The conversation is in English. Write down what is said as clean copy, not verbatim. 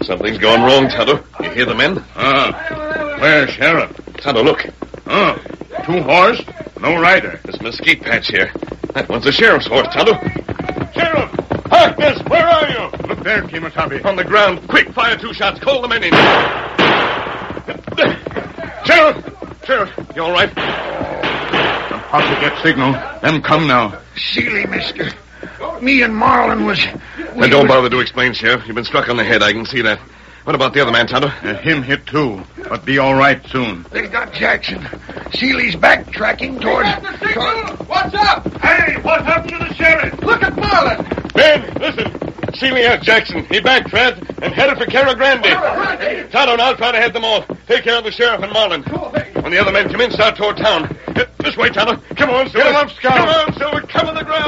Something's going wrong, Tonto. You hear the men? Where, Sheriff? Tonto, look. Two horse, no rider. This mesquite patch here. That one's the sheriff's horse, Tonto. Sheriff! Harkness, where are you? Look there, Kimasabi. On the ground. Quick, fire 2 shots. Call the men in. Sheriff, you all right? I'm about to get signal. Them come now. Seeley, mister. Me and Marlin was... Now, don't bother to explain, Sheriff. You've been struck on the head. I can see that. What about the other man, Tonto? Him hit too, but be all right soon. They got Jackson. Seeley's backtracking toward... What's up? Hey, what happened to the sheriff? Look at Marlin. Ben, listen. Seeley has Jackson. He backtracked and headed for Cara Grande. Tonto, now try to head them off. Take care of the sheriff and Marlin. When the other men come in, start toward town. This way, Tonto. Come on, Silver. Get him up, Scout. Come on, Silver. Come on the ground.